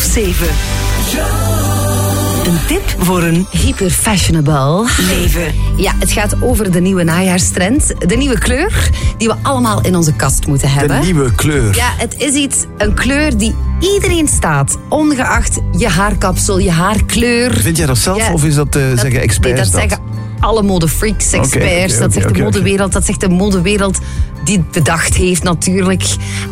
7. Een tip voor een hyperfashionable leven. Ja, het gaat over de nieuwe najaarstrend. De nieuwe kleur die we allemaal in onze kast moeten hebben. De nieuwe kleur. Ja, het is een kleur die iedereen staat. Ongeacht je haarkapsel, je haarkleur. Vind jij dat zelf Ja, of is dat zeggen experts? Nee, dat zeggen alle modefreaks, experts. Dat zegt de modewereld. Dat zegt de modewereld die het bedacht heeft natuurlijk.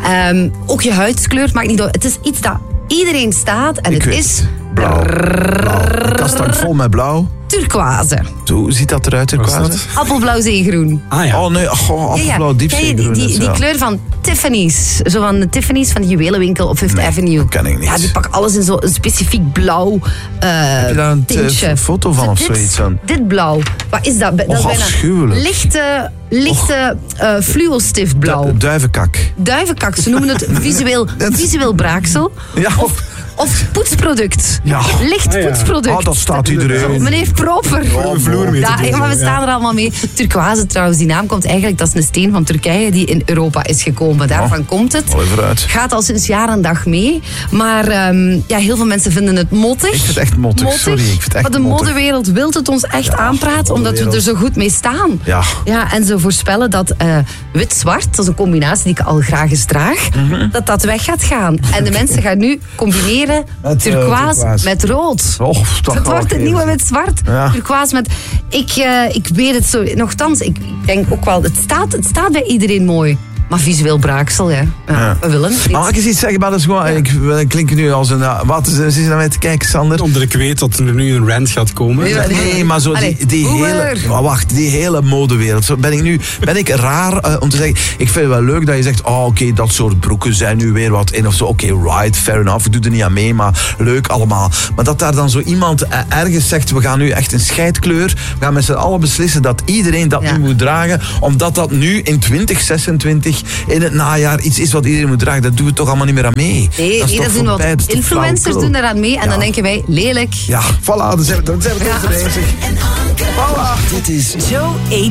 Ook je huidskleur maakt niet uit. Het is iets dat iedereen staat en het is... Blauw. De kast hangt vol met blauw. Turquoise. Hoe ziet dat eruit, turquoise? Appelblauw zeegroen. Ah ja. Oh nee, appelblauw diepzeegroen. Die kleur van Tiffany's. Zo van de Tiffany's van de juwelenwinkel op Fifth Avenue. Dat ken ik niet. Ja, die pakken alles in zo'n specifiek blauw heb je daar een foto van of zoiets van? Dit blauw. Wat is dat? Dat is bijna afschuwelijk. lichte fluostiftblauw. Duivenkak. Duivenkak. Ze noemen het visueel braaksel. Ja. Of poetsproduct. Ja. Licht poetsproduct. Oh, dat staat iedereen. Meneer Proper. Vloer mee te doen. Maar we staan er allemaal mee. Turquoise trouwens, die naam komt eigenlijk... Dat is een steen van Turkije die in Europa is gekomen. Daarvan komt het. Gaat al sinds jaar en dag mee. Maar heel veel mensen vinden het mottig. Ik vind het echt mottig. Sorry, ik vind het echt maar de mottig. modewereld wil het ons echt aanpraten. Omdat we er zo goed mee staan. Ja, en ze voorspellen dat wit-zwart, dat is een combinatie die ik al graag eens draag, dat weg gaat gaan. En de mensen gaan nu combineren turquoise met rood. Dat wordt het nieuwe met zwart. Ja. Turquoise met... Ik weet het zo. Nochtans, ik denk ook wel... Het staat bij iedereen mooi. Maar visueel braaksel, hè. Ja. We willen het niet. Mag ik eens iets zeggen? Maar dat is gewoon... Ik klink nu als een... Wat is er naar mij te kijken, Sander? Omdat ik weet dat er nu een rant gaat komen. Nee, maar zo die hele... Wacht, die hele modewereld. Zo ben ik raar om te zeggen... Ik vind het wel leuk dat je zegt... oké, dat soort broeken zijn nu weer wat in of zo. Oké, right, fair enough. Ik doe er niet aan mee, maar leuk allemaal. Maar dat daar dan zo iemand ergens zegt... We gaan nu echt een scheidkleur. We gaan met z'n allen beslissen dat iedereen dat nu moet dragen. Omdat dat nu in 2026... in het najaar iets is wat iedereen moet dragen. Dat doen we toch allemaal niet meer aan mee. Nee, dat doen wat influencers doen daaraan mee. En dan denken wij, lelijk. Ja, voilà, dan zijn we het over eens. Dit is Joe 8.